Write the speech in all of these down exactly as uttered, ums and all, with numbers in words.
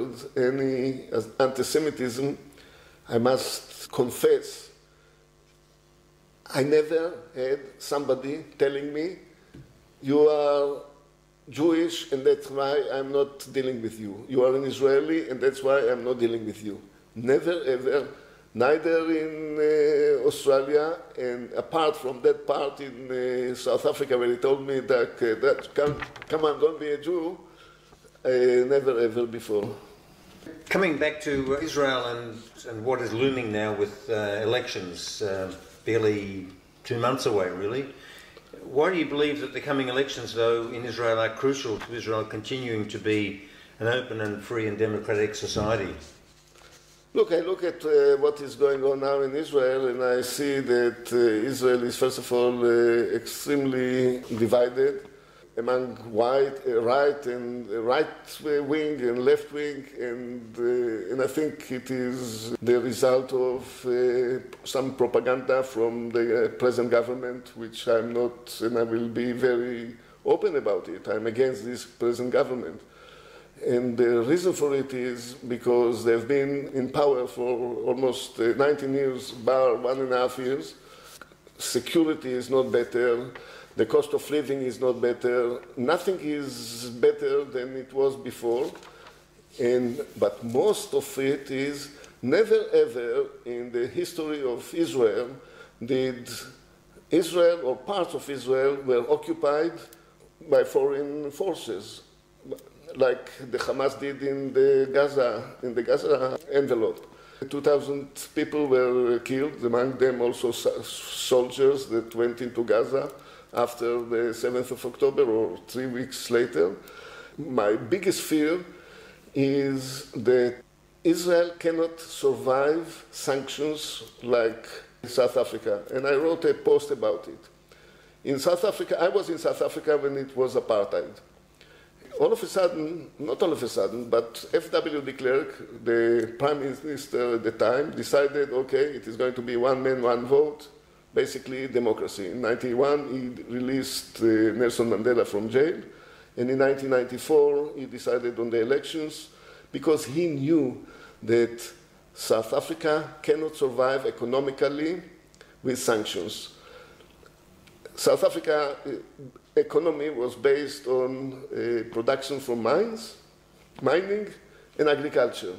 any anti-Semitism, I must confess, I never had somebody telling me, you are Jewish and that's why I'm not dealing with you. You are an Israeli and that's why I'm not dealing with you. Never, ever, neither in uh, Australia, and apart from that part in uh, South Africa where he told me that, uh, that come, come on, don't be a Jew, uh, never, ever before. Coming back to Israel and, and what is looming now with uh, elections, uh, barely two months away, really. Why do you believe that the coming elections, though, in Israel are crucial to Israel continuing to be an open and free and democratic society? Look, I look at uh, what is going on now in Israel, and I see that uh, Israel is, first of all, uh, extremely divided among white, uh, right and uh, right wing and left wing, and, uh, and I think it is the result of uh, some propaganda from the uh, present government, which I'm not, and I will be very open about it. I'm against this present government. And the reason for it is because they've been in power for almost uh, nineteen years, bar one and a half years. Security is not better. The cost of living is not better. Nothing is better than it was before. And, but most of it is never ever in the history of Israel did Israel or parts of Israel were occupied by foreign forces, like the Hamas did in the Gaza, in the Gaza envelope. two thousand people were killed, among them also soldiers that went into Gaza after the seventh of October or three weeks later. My biggest fear is that Israel cannot survive sanctions like South Africa. And I wrote a post about it. In South Africa, I was in South Africa when it was apartheid. All of a sudden, not all of a sudden, but F W de Klerk, the prime minister at the time, decided, okay, it is going to be one man, one vote, basically democracy. In nineteen ninety-one, he released uh, Nelson Mandela from jail, and in nineteen ninety-four, he decided on the elections because he knew that South Africa cannot survive economically with sanctions. South Africa uh, economy was based on uh, production from mines, mining, and agriculture.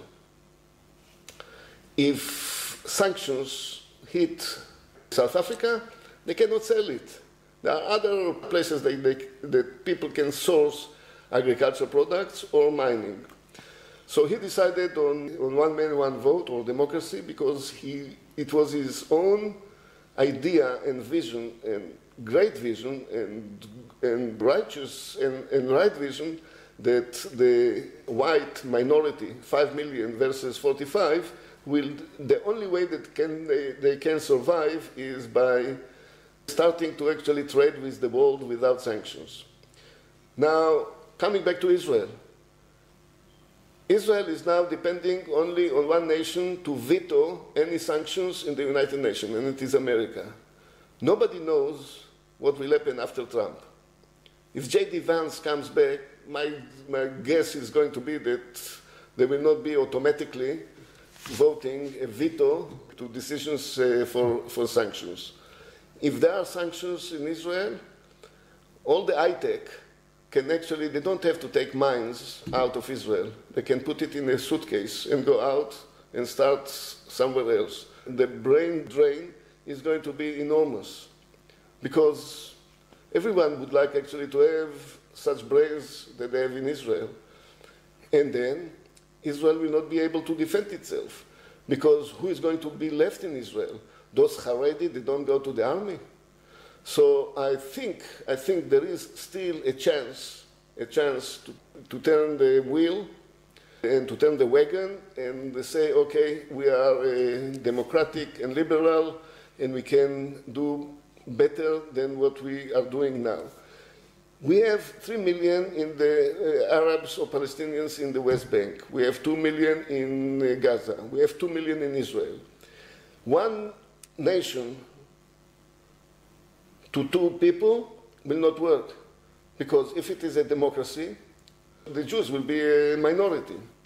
If sanctions hit South Africa, they cannot sell it. There are other places that, they, that people can source agricultural products or mining. So he decided on, on one man, one vote, or democracy, because he, it was his own idea and vision, and great vision, and, and righteous and, and right vision, that the white minority, five million versus forty-five, will, the only way that can, they, they can survive is by starting to actually trade with the world without sanctions. Now, coming back to Israel. Israel is now depending only on one nation to veto any sanctions in the United Nations, and it is America. Nobody knows what will happen after Trump. If J D Vance comes back, my, my guess is going to be that there will not be automatically voting a veto to decisions uh, for, for sanctions. If there are sanctions in Israel, all the high-tech can actually, they don't have to take mines out of Israel. They can put it in a suitcase and go out and start somewhere else. The brain drain is going to be enormous because everyone would like actually to have such brains that they have in Israel. And then Israel will not be able to defend itself because who is going to be left in Israel? Those Haredi, they don't go to the army. So I think, I think there is still a chance, a chance to, to turn the wheel and to turn the wagon and say, okay, we are uh, democratic and liberal and we can do better than what we are doing now. We have three million in the uh, Arabs or Palestinians in the West Bank. We have two million in uh, Gaza. We have two million in Israel. One nation to two people will not work, because if it is a democracy, the Jews will be a minority.